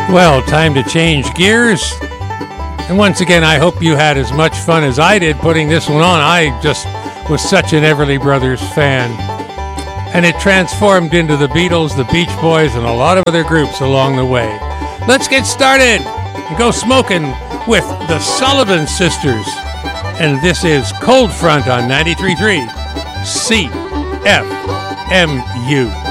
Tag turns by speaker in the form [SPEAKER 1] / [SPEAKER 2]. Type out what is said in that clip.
[SPEAKER 1] Well, time to change gears. And once again, I hope you had as much fun as I did putting this one on. I just was such an Everly Brothers fan. And it transformed into the Beatles, the Beach Boys, and a lot of other groups along the way. Let's get started and go smoking with the Sullivan Sisters. And this is Cold Front on 93.3 CFMU.